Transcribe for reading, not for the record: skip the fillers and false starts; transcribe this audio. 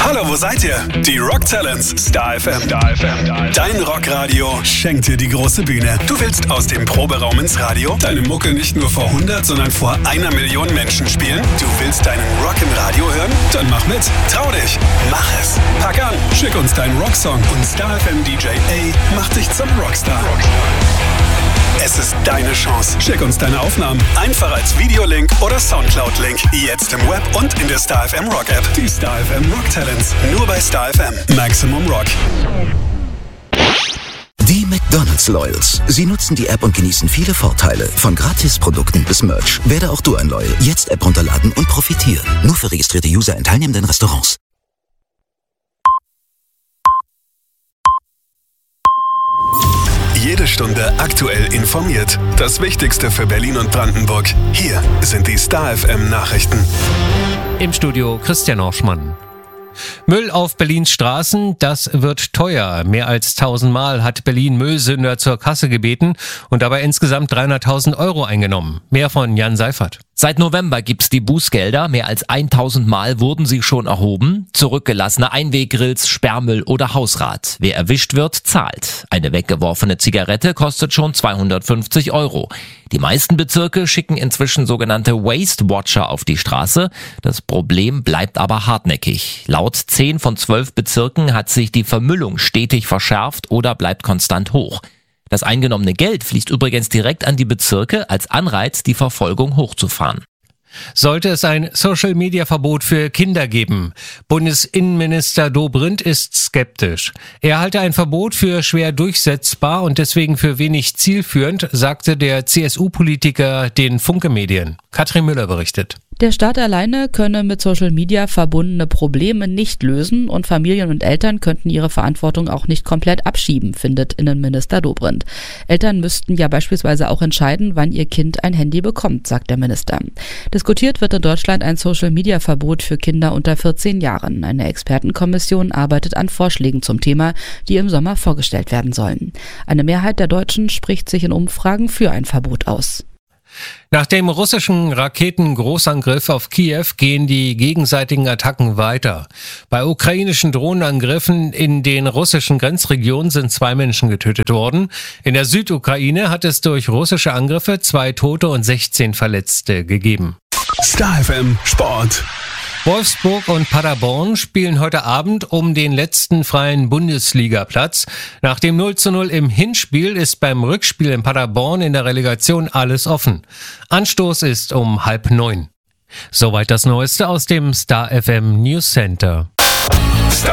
Hallo, wo seid ihr? Die Rock Talents, Star FM. Dein Rockradio schenkt dir die große Bühne. Du willst aus dem Proberaum ins Radio deine Mucke nicht nur vor 100, sondern vor 1 Million Menschen spielen? Du willst deinen Rock im Radio hören? Dann mach mit. Trau dich. Mach es. Pack an. Schick uns deinen Rocksong und Star FM DJ A macht dich zum Rockstar. Es ist deine Chance. Schick uns deine Aufnahmen einfach als Videolink oder Soundcloud-Link. Jetzt im Web und in der Star FM Rock App. Die Star FM Rock Talents. Nur bei Star FM. Maximum Rock. Die McDonald's Loyals. Sie nutzen die App und genießen viele Vorteile. Von Gratisprodukten bis Merch. Werde auch du ein Loyal. Jetzt App runterladen und profitieren. Nur für registrierte User in teilnehmenden Restaurants. Jede Stunde aktuell informiert. Das Wichtigste für Berlin und Brandenburg. Hier sind die Star FM Nachrichten. Im Studio Christian Orschmann. Müll auf Berlins Straßen, das wird teuer. Mehr als 1000 Mal hat Berlin Müllsünder zur Kasse gebeten und dabei insgesamt 300.000 Euro eingenommen. Mehr von Jan Seifert. Seit November gibt's die Bußgelder. Mehr als 1000 Mal wurden sie schon erhoben. Zurückgelassene Einweggrills, Sperrmüll oder Hausrat. Wer erwischt wird, zahlt. Eine weggeworfene Zigarette kostet schon 250 Euro. Die meisten Bezirke schicken inzwischen sogenannte Waste Watcher auf die Straße. Das Problem bleibt aber hartnäckig. Laut 10 von 12 Bezirken hat sich die Vermüllung stetig verschärft oder bleibt konstant hoch. Das eingenommene Geld fließt übrigens direkt an die Bezirke als Anreiz, die Verfolgung hochzufahren. Sollte es ein Social-Media-Verbot für Kinder geben? Bundesinnenminister Dobrindt ist skeptisch. Er halte ein Verbot für schwer durchsetzbar und deswegen für wenig zielführend, sagte der CSU-Politiker den Funke-Medien. Katrin Müller berichtet. Der Staat alleine könne mit Social Media verbundene Probleme nicht lösen und Familien und Eltern könnten ihre Verantwortung auch nicht komplett abschieben, findet Innenminister Dobrindt. Eltern müssten ja beispielsweise auch entscheiden, wann ihr Kind ein Handy bekommt, sagt der Minister. Diskutiert wird in Deutschland ein Social Media Verbot für Kinder unter 14 Jahren. Eine Expertenkommission arbeitet an Vorschlägen zum Thema, die im Sommer vorgestellt werden sollen. Eine Mehrheit der Deutschen spricht sich in Umfragen für ein Verbot aus. Nach dem russischen Raketengroßangriff auf Kiew gehen die gegenseitigen Attacken weiter. Bei ukrainischen Drohnenangriffen in den russischen Grenzregionen sind 2 Menschen getötet worden. In der Südukraine hat es durch russische Angriffe 2 Tote und 16 Verletzte gegeben. Star FM Sport. Wolfsburg und Paderborn spielen heute Abend um den letzten freien Bundesligaplatz. Nach dem 0:0 im Hinspiel ist beim Rückspiel in Paderborn in der Relegation alles offen. Anstoß ist um 8:30. Soweit das Neueste aus dem Star FM News Center.